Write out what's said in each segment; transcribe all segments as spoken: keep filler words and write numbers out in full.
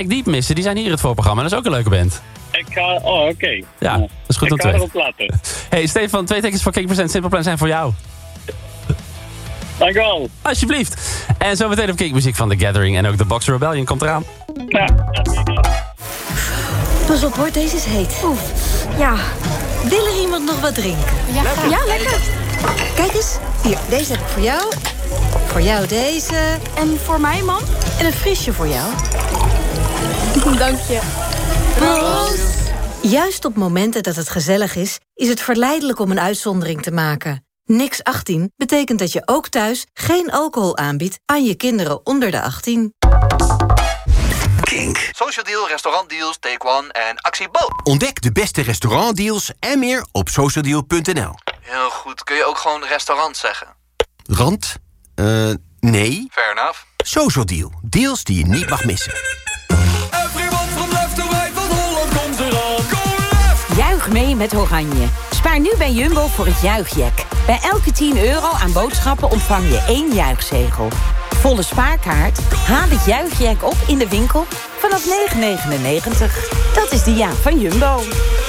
Diep missen, die zijn hier in het voorprogramma. Dat is ook een leuke band. Ik ga... Oh, oké. Okay. Ja, dat is goed om te weten. Ik ga erop laten. Hey, Stefan, twee tekens voor Kink Present Simple Plan zijn voor jou. Dank u wel. Alsjeblieft. En zometeen op Kinkmuziek van The Gathering. En ook de Boxer Rebellion komt eraan. Ja. Pas op hoor, deze is heet. Oeh, ja. Wil er iemand nog wat drinken? Ja, lekker. Ja, lekker. Kijk eens, hier, deze heb ik voor jou. Voor jou deze. En voor mij, man? En een frisje voor jou. Dank je. Proost. Juist op momenten dat het gezellig is, is het verleidelijk om een uitzondering te maken. Niks achttien betekent dat je ook thuis geen alcohol aanbiedt aan je kinderen onder de achttien. Kink. Social Deal, restaurantdeals, Take One en Actie Bo. Ontdek de beste restaurantdeals en meer op socialdeal punt n l. Heel goed. Kun je ook gewoon restaurant zeggen? Rand? Eh, uh, nee. Fair enough. Social Deal. Deals die je niet mag missen. Juich mee met Oranje. Spaar nu bij Jumbo voor het juichjack. Bij elke tien euro aan boodschappen ontvang je één juichzegel. Volle spaarkaart? Haal het juichjack op in de winkel vanaf negen negenennegentig. Dat is de jaak van Jumbo.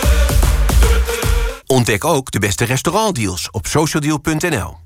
Ontdek ook de beste restaurantdeals op socialdeal punt n l.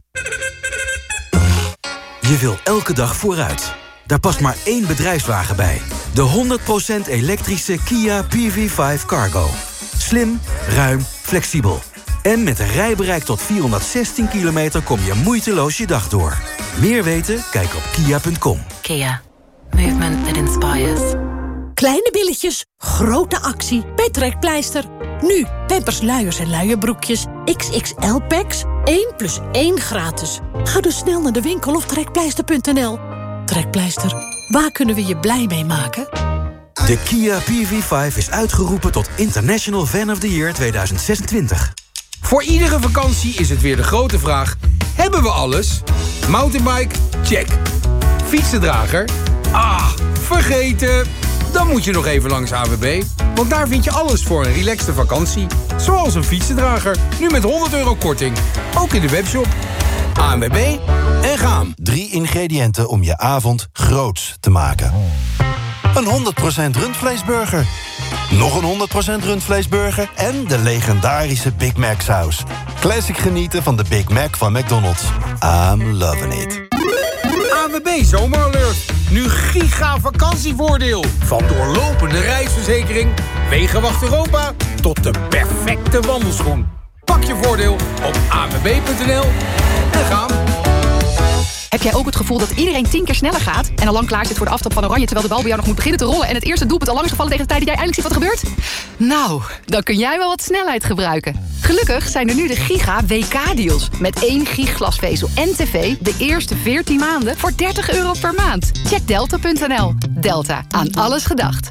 Je wil elke dag vooruit. Daar past maar één bedrijfswagen bij. De honderd procent elektrische Kia P V vijf Cargo. Slim, ruim, flexibel. En met een rijbereik tot vierhonderdzestien kilometer kom je moeiteloos je dag door. Meer weten? Kijk op kia punt com. Kia. Movement that inspires. Kleine billetjes, grote actie bij Trekpleister. Nu, Pampers luiers en luierbroekjes, X X L packs, één plus één gratis. Ga dus snel naar de winkel of trekpleister punt n l. Trekpleister, waar kunnen we je blij mee maken? De Kia P V vijf is uitgeroepen tot International Fan of the Year tweeduizend zesentwintig. Voor iedere vakantie is het weer de grote vraag: hebben we alles? Mountainbike? Check. Fietsendrager? Ah, vergeten. Dan moet je nog even langs A W B. Want daar vind je alles voor een relaxte vakantie. Zoals een fietsendrager. Nu met honderd euro korting. Ook in de webshop. A W B en gaan. Drie ingrediënten om je avond groots te maken. Een honderd procent rundvleesburger. Nog een honderd procent rundvleesburger. En de legendarische Big Mac saus. Classic genieten van de Big Mac van McDonald's. I'm loving it. A W B Zomeralert. Nu giga vakantievoordeel. Van doorlopende reisverzekering, Wegenwacht Europa tot de perfecte wandelschoen. Pak je voordeel op a w b punt n l en gaan. Heb jij ook het gevoel dat iedereen tien keer sneller gaat en al lang klaar zit voor de aftrap van Oranje, terwijl de bal bij jou nog moet beginnen te rollen en het eerste doelpunt al lang is gevallen tegen de tijd dat jij eindelijk ziet wat er gebeurt? Nou, dan kun jij wel wat snelheid gebruiken. Gelukkig zijn er nu de Giga W K-deals. Met één gig glasvezel en tv de eerste veertien maanden voor dertig euro per maand. Check delta punt n l. Delta, aan alles gedacht.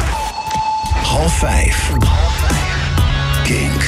Half vijf. Kink.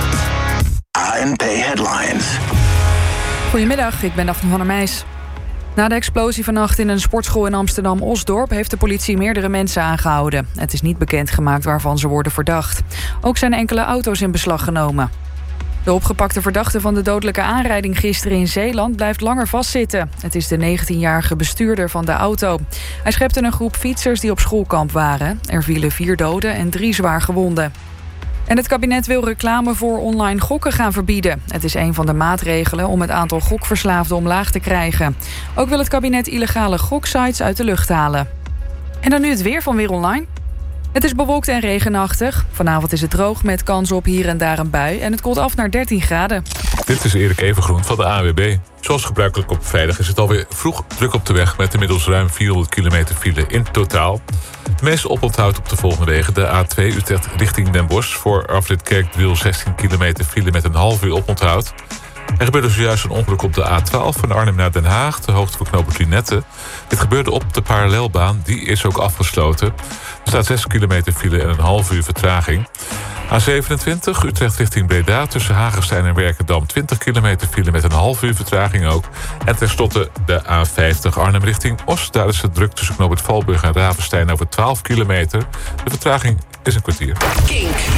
A N P Headlines. Goedemiddag, ik ben Daphne van der Meijs. Na de explosie vannacht in een sportschool in Amsterdam-Osdorp heeft de politie meerdere mensen aangehouden. Het is niet bekendgemaakt waarvan ze worden verdacht. Ook zijn enkele auto's in beslag genomen. De opgepakte verdachte van de dodelijke aanrijding gisteren in Zeeland blijft langer vastzitten. Het is de negentienjarige bestuurder van de auto. Hij schepte een groep fietsers die op schoolkamp waren. Er vielen vier doden en drie zwaar gewonden. En het kabinet wil reclame voor online gokken gaan verbieden. Het is een van de maatregelen om het aantal gokverslaafden omlaag te krijgen. Ook wil het kabinet illegale goksites uit de lucht halen. En dan nu het weer van Weer Online. Het is bewolkt en regenachtig. Vanavond is het droog met kans op hier en daar een bui. En het koelt af naar dertien graden. Dit is Erik Evengroen van de A N W B. Zoals gebruikelijk op vrijdag is het alweer vroeg druk op de weg... met inmiddels ruim vierhonderd kilometer file in totaal. Het meeste oponthoud op de volgende wegen. De A twee Utrecht richting Den Bosch. Voor afrit Kerkdriel zestien kilometer file met een half uur oponthoud. Er gebeurde zojuist een ongeluk op de A twaalf van Arnhem naar Den Haag... de hoogte van knooppunt Lunette. Dit gebeurde op de parallelbaan, die is ook afgesloten. Er staat zes kilometer file en een half uur vertraging. A zevenentwintig, Utrecht richting Breda... tussen Hagestein en Werkendam twintig kilometer file met een half uur vertraging ook. En tenslotte de A vijftig Arnhem richting Os. Daar is het druk tussen knooppunt Valburg en Ravenstein over twaalf kilometer. De vertraging is een kwartier. Kink.